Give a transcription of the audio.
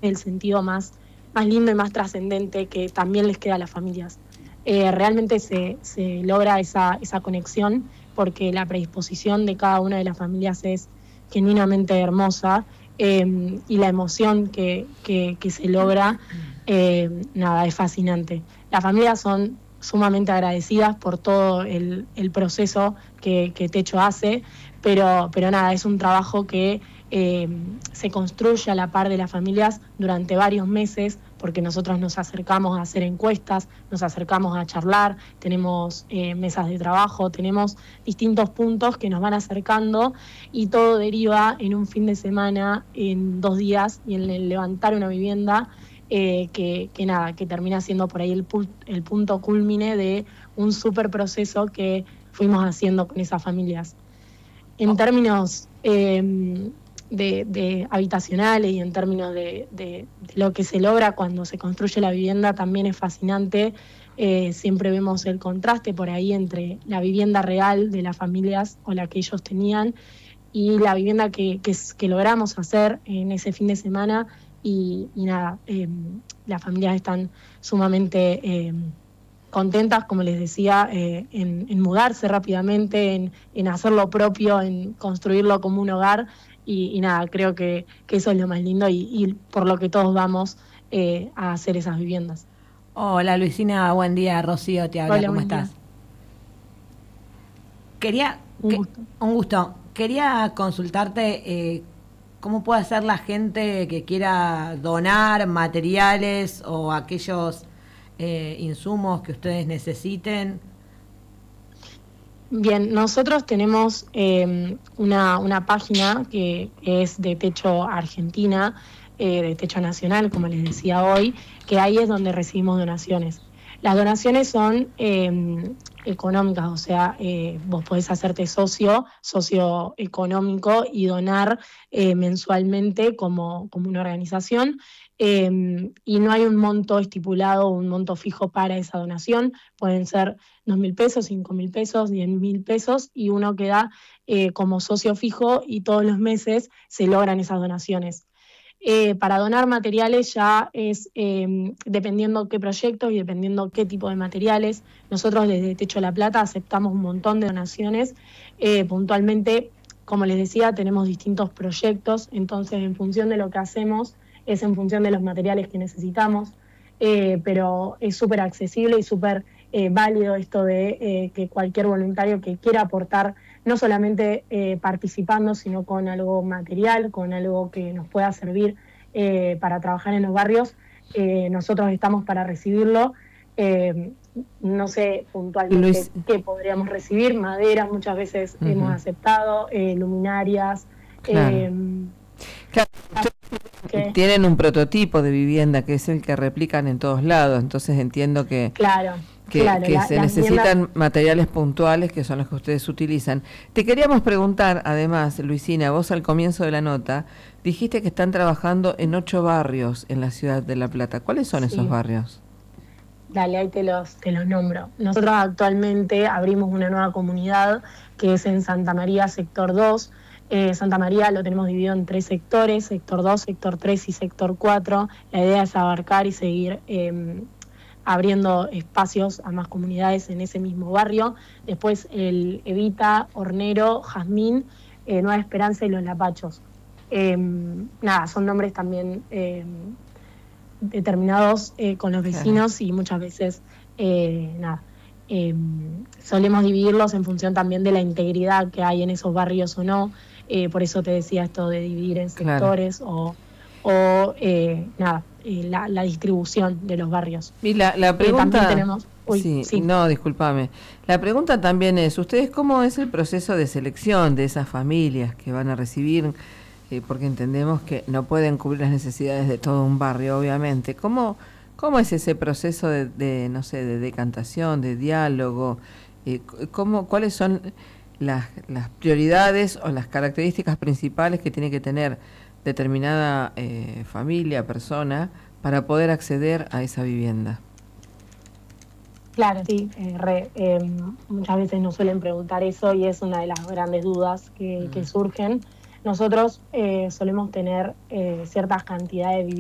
el sentido más lindo y más trascendente que también les queda a las familias. Realmente se logra esa conexión porque la predisposición de cada una de las familias es genuinamente hermosa, y la emoción que se logra, es fascinante. Las familias son sumamente agradecidas por todo el proceso que Techo hace, pero nada, es un trabajo que se construye a la par de las familias durante varios meses, porque nosotros nos acercamos a hacer encuestas, nos acercamos a charlar, tenemos mesas de trabajo, tenemos distintos puntos que nos van acercando y todo deriva en un fin de semana, en 2 días y en el levantar una vivienda, que termina siendo por ahí el punto cúlmine de un súper proceso que fuimos haciendo con esas familias. En términos de habitacionales y en términos de lo que se logra cuando se construye la vivienda, también es fascinante. Siempre vemos el contraste por ahí entre la vivienda real de las familias o la que ellos tenían y la vivienda que logramos hacer en ese fin de semana y las familias están sumamente contentas, como les decía, en mudarse rápidamente, en hacer lo propio, en construirlo como un hogar y creo que eso es lo más lindo y por lo que todos vamos a hacer esas viviendas. Hola Luisina, buen día, Rocío te habla, Hola, ¿cómo buen día. estás? Quería, Un gusto. un gusto, quería consultarte cómo puede hacer la gente que quiera donar materiales o aquellos insumos que ustedes necesiten. Bien, nosotros tenemos una página que es de Techo Argentina, de Techo Nacional, como les decía hoy, que ahí es donde recibimos donaciones. Las donaciones son económicas, o sea, vos podés hacerte socio económico y donar mensualmente como una organización, y no hay un monto estipulado, un monto fijo para esa donación, pueden ser 2.000 pesos, 5.000 pesos, 10.000 pesos y uno queda como socio fijo y todos los meses se logran esas donaciones. Para donar materiales ya es dependiendo qué proyectos y dependiendo qué tipo de materiales. Nosotros desde Techo La Plata aceptamos un montón de donaciones. Puntualmente, como les decía, tenemos distintos proyectos, entonces en función de lo que hacemos es en función de los materiales que necesitamos, pero es súper accesible y súper válido esto de que cualquier voluntario que quiera aportar, no solamente participando, sino con algo material, con algo que nos pueda servir para trabajar en los barrios, nosotros estamos para recibirlo. Eh, no sé puntualmente Luis, qué podríamos recibir, maderas muchas veces hemos aceptado, luminarias. claro. Eh, Claro, que, tienen un prototipo de vivienda que es el que replican en todos lados, entonces entiendo claro, que se las viviendas. necesitan materiales puntuales que son los que ustedes utilizan. Te queríamos preguntar, además, Luisina, vos al comienzo de la nota dijiste que están trabajando en 8 barrios en la ciudad de La Plata. ¿Cuáles son esos Sí. barrios? Dale, ahí te los nombro. Nosotros actualmente abrimos una nueva comunidad que es en Santa María, sector 2. Santa María lo tenemos dividido en 3 sectores, sector 2, sector 3 y sector 4. La idea es abarcar y seguir abriendo espacios a más comunidades en ese mismo barrio. Después el Evita, Hornero, Jazmín, Nueva Esperanza y Los Lapachos. Son nombres también determinados con los Claro. vecinos y muchas veces, eh, nada, eh, solemos dividirlos en función también de la integridad que hay en esos barrios o no. Por eso te decía esto de dividir en Claro. sectores la distribución de los barrios. Y la También pregunta, tenemos, sí, sí. no, discúlpame. La pregunta también es, ¿ustedes cómo es el proceso de selección de esas familias que van a recibir? Porque entendemos que no pueden cubrir las necesidades de todo un barrio, obviamente. ¿Cómo es ese proceso no sé, de decantación, de diálogo? ¿Cuáles son las prioridades o las características principales que tiene que tener determinada familia, persona, para poder acceder a esa vivienda? Claro, sí, muchas veces nos suelen preguntar eso y es una de las grandes dudas que surgen. Nosotros solemos tener ciertas cantidades de viviendas